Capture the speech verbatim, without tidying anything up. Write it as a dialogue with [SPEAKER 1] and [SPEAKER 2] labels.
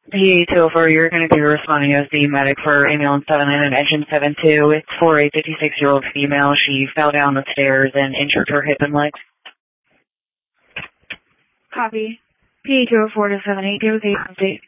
[SPEAKER 1] P A two oh four, you're going to be responding as the medic for ambulance seven nine and engine seven two. It's for a fifty-six-year-old female. She fell down the stairs and injured her hip and legs.
[SPEAKER 2] Copy. P A two oh four to seven eight, give us a update.